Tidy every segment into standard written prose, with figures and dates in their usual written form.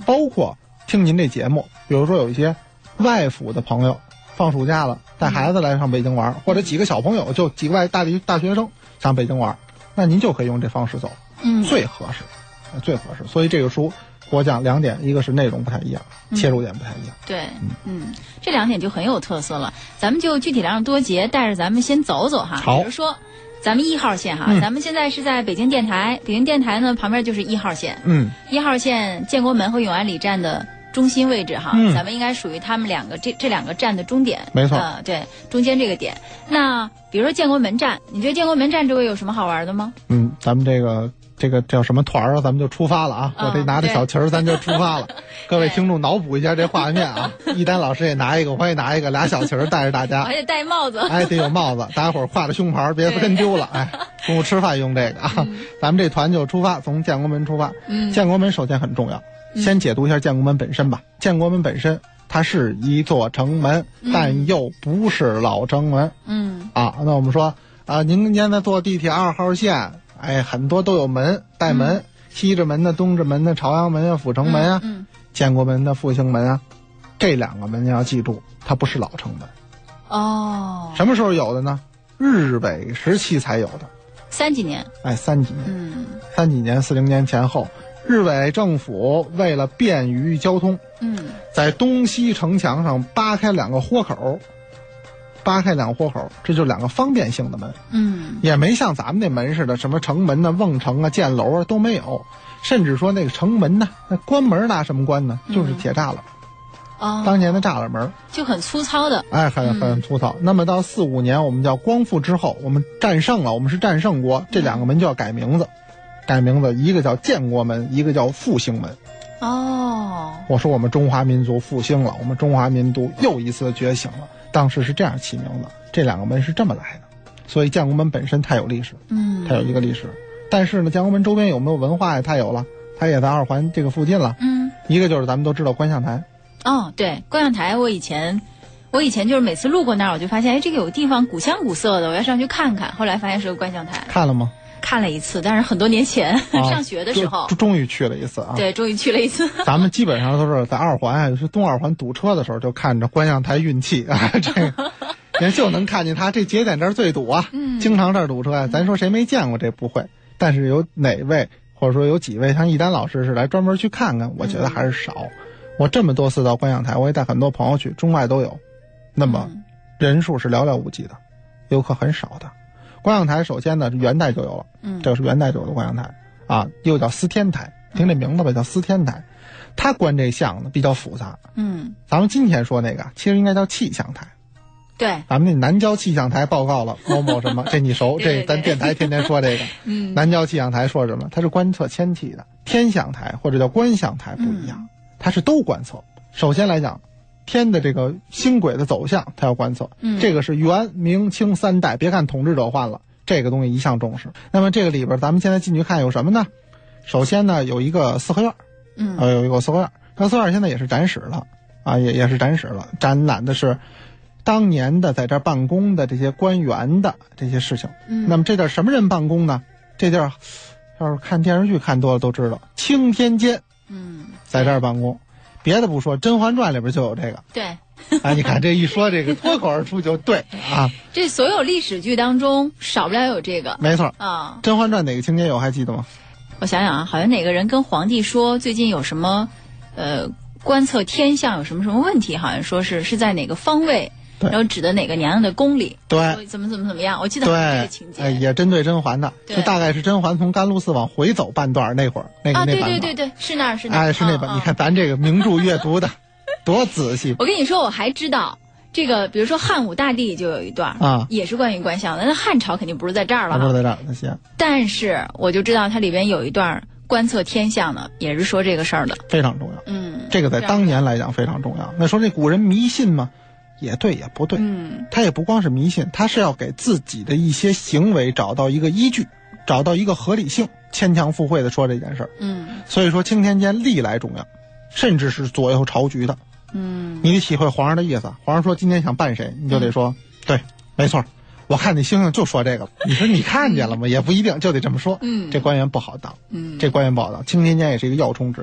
包括听您这节目，比如说有一些外府的朋友放暑假了，带孩子来上北京玩，或者几个小朋友就几个大学生上北京玩，那您就可以用这方式走，最合适，最合适。所以这个书我讲2点，一个是内容不太一样，切入点不太一样。 对，这2点就很有特色了。咱们就具体来让多杰带着咱们先走走哈。 好， 比如说咱们1号线哈，咱们现在是在北京电台，北京电台呢旁边就是1号线，1号线建国门和永安里站的中心位置哈，咱们应该属于他们2个这2个站的终点， 没错， 对，中间这个点。那比如说建国门站，你觉得建国门站周围有什么好玩的吗？ 咱们这个叫什么团啊？咱们就出发了啊！我这拿着小旗儿，咱就出发了。各位听众脑补一下这画面啊！一丹老师也拿一个，我也拿一个，俩小旗儿带着大家， 而且戴帽子， 得有帽子，大家伙儿挎着胸牌，别跟丢了。中午吃饭用这个啊！咱们这团就出发，从建国门出发。建国门首先很重要，先解读一下建国门本身吧。建国门本身，它是一座城门，但又不是老城门。那我们说您现在坐地铁2号线。很多都有门带门，西直门的、东直门的、朝阳门啊、阜成门啊、建国门的、复兴门啊，这2个门要记住，它不是老城门。什么时候有的呢？日伪时期才有的。 30几年。 30几年。30几年，40年前后，日伪政府为了便于交通，在东西城墙上扒开2个豁口。这就是2个方便性的门。也没像咱们那门似的，什么城门呢、瓮城啊、箭楼啊都没有，甚至说那个城门呢，那关门拿什么关呢？就是铁栅栏。当年的栅栏门就很粗糙的。 很粗糙。那么到45年，我们叫光复之后，我们战胜了，我们是战胜国，这2个门就要改名字，一个叫建国门，一个叫复兴门。我说我们中华民族复兴了，我们中华民族又一次觉醒了。当时是这样起名字，这2个门是这么来的，所以建国门本身它有历史，它有一个历史。但是呢，建国门周边有没有文化呀？它有了，它也在2环这个附近了。一个就是咱们都知道观象台。 对，观象台，我以前就是每次路过那儿，我就发现，这个有地方古香古色的，我要上去看看。后来发现是个观象台。 看了吗？ 看了一次，但是很多年前上学的时候， 终于去了一次啊！ 对，终于去了一次。 咱们基本上都是在2环，是东2环堵车的时候，就看着观象台运气啊，这个人就能看见它这节点这儿最堵啊，经常这儿堵车呀。咱说谁没见过这不会，但是有哪位或者说有几位像一丹老师是来专门去看看，我觉得还是少。我这么多次到观象台，我也带很多朋友去，中外都有，那么人数是寥寥无几的，游客很少的。观象台首先呢，元代就有了，这个是元代就有的观象台啊，又叫司天台，听这名字吧，叫司天台。它观这象呢比较复杂，咱们今天说那个其实应该叫气象台。 对， 咱们那南郊气象台报告了某某什么，这你熟，这咱电台天天说这个。南郊气象台说什么？它是观测天气的。天象台或者叫观象台不一样，它是都观测。首先来讲，天的这个星轨的走向，它要观测。这个是元明清3代，别看统治者换了，这个东西一向重视。那么这个里边，咱们现在进去看有什么呢？首先呢，有一个四合院，有一个四合院，这四合院现在也是展示了啊，也是展示了，展览的是当年的在这儿办公的这些官员的这些事情。那么这地儿什么人办公呢？这地儿要是看电视剧看多了都知道，钦天监，在这儿办公。别的不说，《甄嬛传》里边就有这个。 对， 你看这一说，这个脱口而出就对啊。 这所有历史剧当中少不了有这个。 没错啊， 《甄嬛传》哪个情节有还记得吗？ 我想想啊，好像哪个人跟皇帝说最近有什么观测天象有什么问题，好像说是在哪个方位。然后指的哪个娘娘的宫里， 对， 怎么样？我记得这个情节， 也针对甄嬛的，就大概是甄嬛从甘露寺往回走半段那会儿，那版对，是那儿，是那版。你看咱这个名著阅读的多仔细。 我跟你说，我还知道这个，比如说汉武大帝就有一段啊，也是关于观象的。那汉朝肯定不是在这儿了， 不是在这儿，那行。 但是我就知道它里边有一段观测天象呢，也是说这个事儿的， 非常重要。这个在当年来讲非常重要。那说这古人迷信吗？也对也不对，他也不光是迷信，他是要给自己的一些行为找到一个依据，找到一个合理性，牵强附会的说这件事儿。所以说钦天监历来重要，甚至是左右朝局的。你得体会皇上的意思，皇上说今天想办谁，你就得说对，没错，我看那星星就说这个了。你说你看见了吗？也不一定，就得这么说。这官员不好当，这官员不好当。钦天监也是一个要冲职位，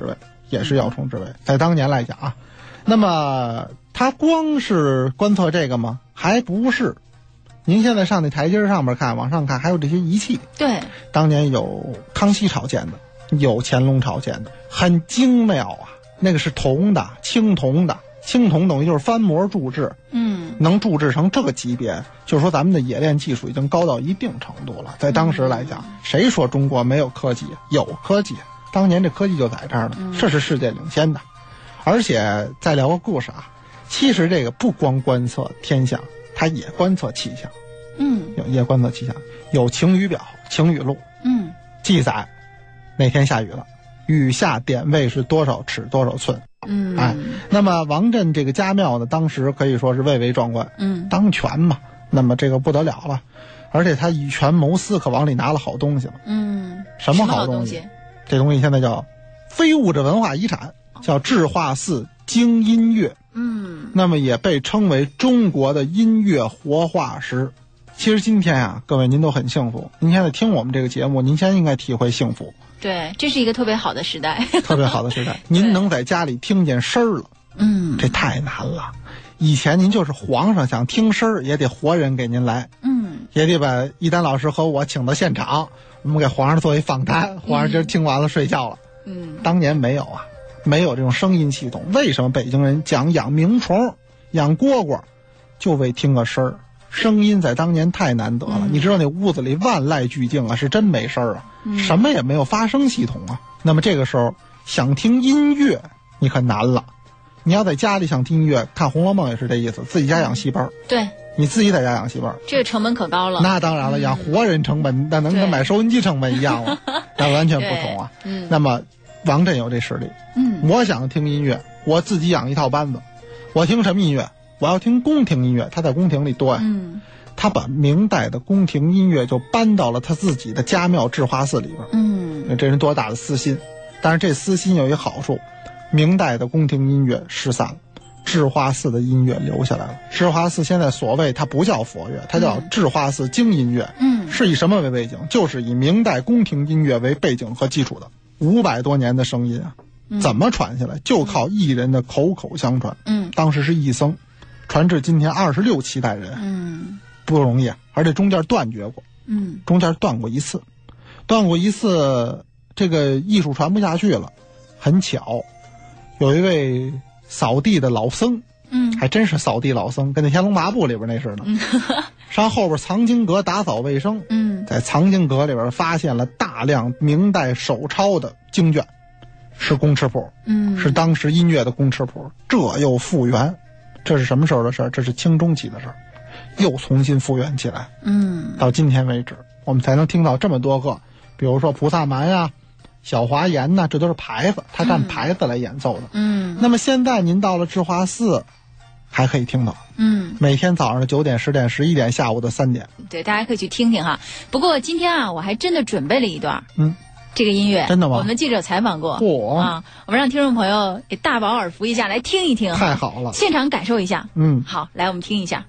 也是要冲之位，在当年来讲啊。那么它光是观测这个吗？还不是。您现在上那台阶上面看，往上看还有这些仪器。 对， 当年有康熙朝建的，有乾隆朝建的，很精妙啊。那个是铜的，青铜的，青铜等于就是翻模铸制，能铸制成这个级别，就是说咱们的冶炼技术已经高到一定程度了。在当时来讲，谁说中国没有科技？有科技，当年这科技就在这儿呢，这是世界领先的。而且再聊个故事啊，其实这个不光观测天象，它也观测气象，也观测气象，有晴雨表、晴雨录，记载哪天下雨了，雨下点位是多少尺多少寸，那么王振这个家庙呢，当时可以说是蔚为壮观，当权嘛，那么这个不得了了，而且他以权谋私，可往里拿了好东西了，什么好东西？这东西现在叫非物质文化遗产，叫智化寺精音乐，那么也被称为中国的音乐活化石。其实今天啊，各位您都很幸福，您现在听我们这个节目，您现在应该体会幸福。 对，这是一个特别好的时代， 特别好的时代。您能在家里听见声儿了，这太难了。以前您就是皇上想听声儿，也得活人给您来，也得把一丹老师和我请到现场，我们给皇上做一访谈，皇上就听完了睡觉了。当年没有啊，没有这种声音系统。为什么北京人讲养鸣虫、养蝈蝈，就为听个声儿？声音在当年太难得了，你知道那屋子里万籁俱静啊，是真没声儿啊，什么也没有，发声系统啊。那么这个时候想听音乐，你可难了。你要在家里想听音乐，看《红楼梦》也是这意思，自己家养戏班。 对， 你自己在家养戏班， 这个成本可高了。 那当然了，养活人成本那能跟买收音机成本一样了，那完全不同啊。那么王振有这实力。我想听音乐，我自己养一套班子，我听什么音乐？我要听宫廷音乐，他在宫廷里多呀。他把明代的宫廷音乐就搬到了他自己的家庙智化寺里边。这人多大的私心！但是这私心有一好处，明代的宫廷音乐失散了，智化寺的音乐留下来了。智化寺现在所谓它不叫佛乐，它叫智化寺精音乐。是以什么为背景？就是以明代宫廷音乐为背景和基础的。500多年的声音啊，怎么传下来？就靠艺人的口口相传。当时是义僧，传至今天26、7代人，不容易，而且中间断绝过，中间断过一次，这个艺术传不下去了。很巧，有一位扫地的老僧，还真是扫地老僧，跟那《天龙八部》里边那似的，上后边藏经阁打扫卫生，在藏经阁里边发现了大量明代手抄的经卷，是公尺谱，是当时音乐的公尺谱，这又复原。这是什么时候的事儿？这是清中期的事儿，又重新复原起来。到今天为止，我们才能听到这么多个，比如说菩萨蛮呀、小华言呐，这都是牌子，他占牌子来演奏的。那么现在您到了智化寺，还可以听到。每天早上的9点、10点、11点，下午的3点。对， 大家可以去听听哈。不过今天啊，我还真的准备了一段。这个音乐真的吗？ 我们记者采访过啊，我们让听众朋友也大饱耳福一下，来听一听。 太好了， 现场感受一下。好，来我们听一下。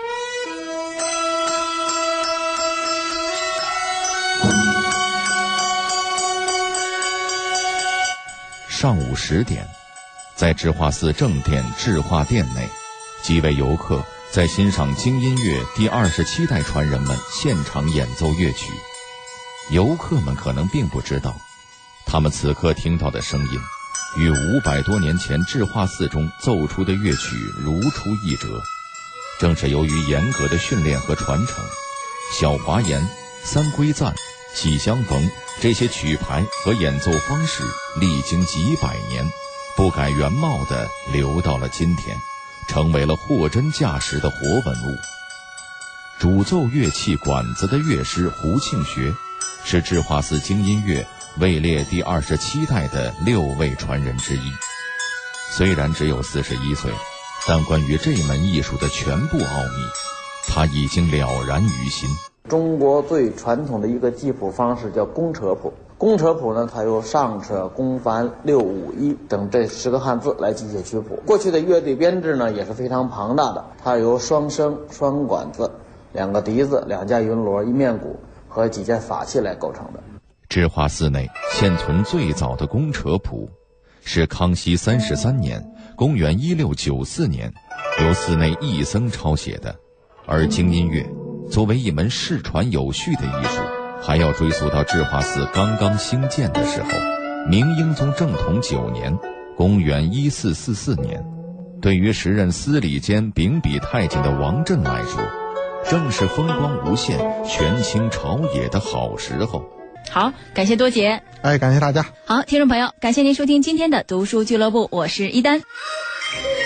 上午10点，在智化寺正殿智化殿内，几位游客在欣赏精音乐第27代传人们现场演奏乐曲。游客们可能并不知道，他们此刻听到的声音与500多年前智化寺中奏出的乐曲如出一辙。正是由于严格的训练和传承，小华言、三归赞、喜相逢这些曲牌和演奏方式历经几百年，不改原貌地流到了今天，成为了货真价实的活文物。主奏乐器管子的乐师胡庆学是智化寺精音乐位列第27代的6位传人之一。虽然只有41岁，但关于这门艺术的全部奥秘，他已经了然于心。 中国最传统的一个记谱方式叫公车谱。公车谱呢，它由上车、公繁、六五一等这10个汉字来记写曲谱。过去的乐队编制呢也是非常庞大的，它由双笙、双管子、2个笛子、2架云锣、1面鼓和几件法器来构成的。 智化寺内现存最早的公车谱， 是康熙33年，公元1694年，由寺内义僧抄写的。而京音乐作为一门世传有序的艺术，还要追溯到智化寺刚刚兴建的时候，明英宗正统9年，公元1444年。对于时任司礼监秉笔太监的王振来说，正是风光无限、权倾朝野的好时候。 好，感谢多杰。 感谢大家。 好，听众朋友，感谢您收听今天的读书俱乐部，我是一丹。